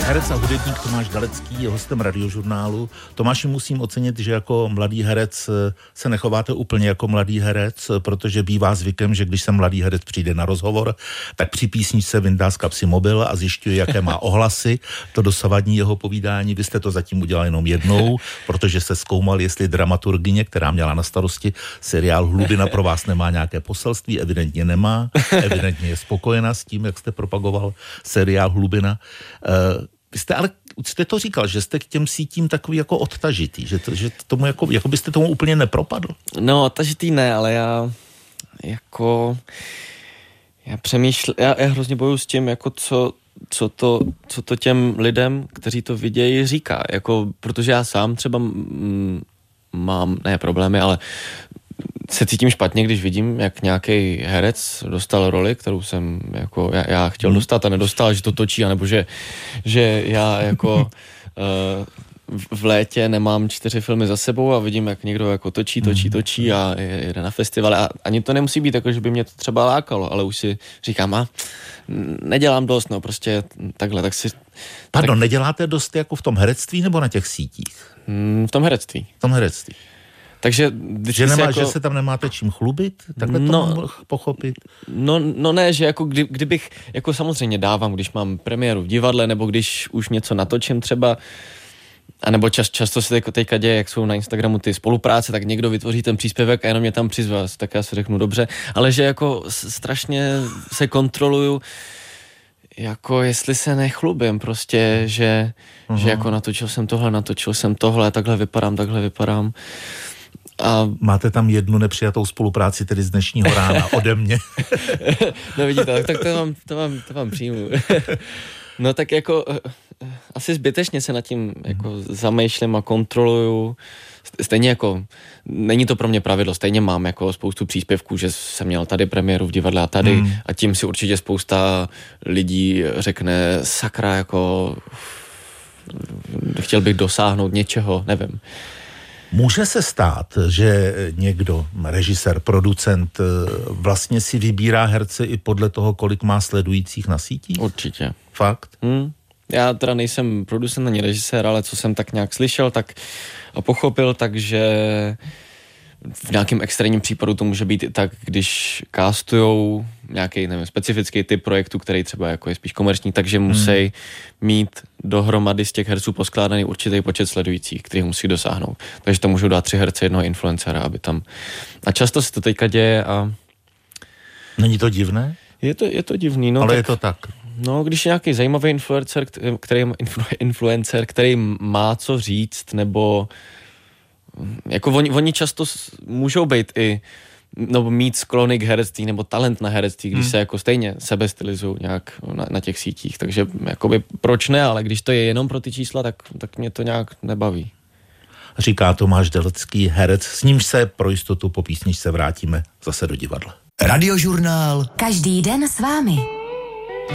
Herec a hudebník Tomáš Dalecký je hostem Radiožurnálu. Tomáši, musím ocenit, že jako mladý herec se nechováte úplně jako mladý herec, protože bývá zvykem, že když se mladý herec přijde na rozhovor, tak při písničce vyndá z kapsy mobil a zjišťuje, jaké má ohlasy. To dosavadní jeho povídání. Vy jste to zatím udělal jenom jednou, protože se zkoumal, jestli dramaturgyně, která měla na starosti seriál Hlubina, pro vás nemá nějaké poselství. Evidentně nemá. Evidentně je spokojená s tím, jak jste propagoval seriál Hlubina. Vy jste to říkal, že jste k těm sítím takový jako odtažitý, že tomu jako byste tomu úplně nepropadl. No, odtažitý ne, ale já přemýšlím, já hrozně bojuju s tím, jako co to těm lidem, kteří to vidějí, říká, jako, protože já sám třeba mám, ne problémy, ale se cítím špatně, když vidím, jak nějaký herec dostal roli, kterou jsem jako já chtěl dostat a nedostal, že to točí, anebo že já jako v létě nemám 4 filmy za sebou a vidím, jak někdo jako točí a jede na festival a ani to nemusí být jako, že by mě to třeba lákalo, ale už si říkám, nedělám dost, no prostě takhle, tak si... Pardon, neděláte dost jako v tom herectví nebo na těch sítích? V tom herectví. Takže že se tam nemáte čím chlubit? Takhle to mám pochopit? No ne, že jako kdybych, jako samozřejmě dávám, když mám premiéru v divadle, nebo když už něco natočím třeba, anebo často se teďka děje, jak jsou na Instagramu ty spolupráce, tak někdo vytvoří ten příspěvek a jenom mě tam přizve, tak já si řeknu dobře, ale že jako strašně se kontroluju, jako jestli se nechlubím prostě, že jako natočil jsem tohle, takhle vypadám. A... Máte tam jednu nepřijatou spolupráci, tedy z dnešního rána ode mě. No vidíte, tak to vám přijmu. No tak jako asi zbytečně se nad tím jako zamýšlím a kontroluju. Stejně jako, není to pro mě pravidlo, stejně mám jako spoustu příspěvků, že jsem měl tady premiéru v divadle a tady a tím si určitě spousta lidí řekne sakra, jako chtěl bych dosáhnout něčeho, nevím. Může se stát, že někdo, režisér, producent, vlastně si vybírá herce i podle toho, kolik má sledujících na sítích? Určitě. Fakt? Já teda nejsem producent ani režisér, ale co jsem tak nějak slyšel tak a pochopil, takže v nějakém extrémním případu to může být i tak, když castujou nějaký, nevím, specifický typ projektu, který třeba jako je spíš komerční, takže musí mít dohromady z těch herců poskládaný určitý počet sledujících, kterých musí dosáhnout. Takže to můžou dát 3 herce, jednoho influencera, aby tam... A často se to teďka děje a... Není to divné? Je to divný, no. Ale tak, je to tak. No, když je nějaký zajímavý influencer, který má co říct, nebo... Jako oni často můžou být i, nebo mít sklony k herectví, nebo talent na herectví, když se jako stejně sebestylizují nějak na těch sítích, takže jakoby proč ne, ale když to je jenom pro ty čísla, tak mě to nějak nebaví. Říká Tomáš Dalecký, herec, s nímž se pro jistotu po písničce vrátíme zase do divadla. Radiožurnál. Každý den s vámi.